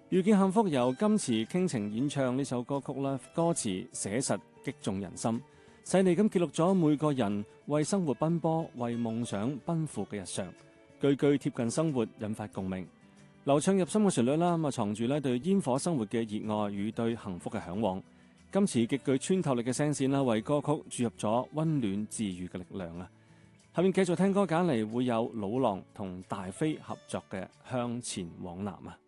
遇見幸福由金池傾情演唱呢首歌曲啦，歌詞寫實擊中人心，細膩咁記錄咗每個人為生活奔波、為夢想奔赴嘅日常，句句貼近生活，引發共鳴，流暢入心嘅旋律啦，藏住咧對煙火生活嘅熱愛與對幸福嘅嚮往。金池極具穿透力嘅聲線啦，為歌曲注入咗溫暖治愈嘅力量啊！下面繼續聽歌揀嚟會有老狼同大飛合作嘅《向前往南》啊！